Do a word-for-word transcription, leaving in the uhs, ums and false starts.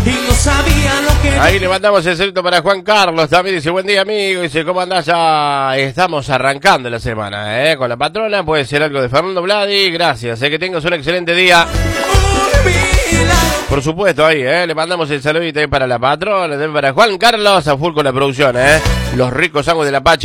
y no sabía lo que... Ahí le mandamos el saludo para Juan Carlos, también dice, buen día amigo, dice, ¿cómo andás? Ya estamos arrancando la semana, ¿eh? Con la patrona, puede ser algo de Fernando Vladi, gracias, ¿eh? Que tengas un excelente día. Por supuesto, ahí, ¿eh? Le mandamos el saludito ahí para la patrona, también para Juan Carlos, a full con la producción, ¿eh? Los ricos sangues de la Pacha.